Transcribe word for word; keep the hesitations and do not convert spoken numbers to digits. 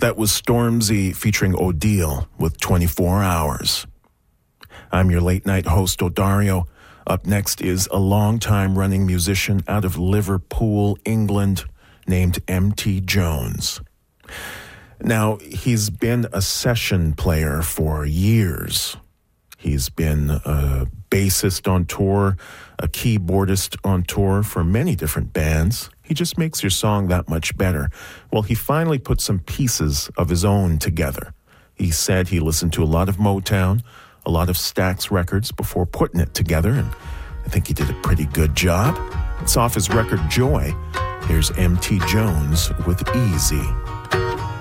That was Stormzy featuring Odile with twenty-four hours. I'm your late-night host, Odario. Up next is a long-time running musician out of Liverpool, England, named M T Jones. Now, he's been a session player for years. He's been a bassist on tour, a keyboardist on tour for many different bands. He just makes your song that much better. Well, he finally put some pieces of his own together. He said he listened to a lot of Motown, a lot of Stax records before putting it together, and I think he did a pretty good job. It's off his record Joy. Here's M T Jones with Easy.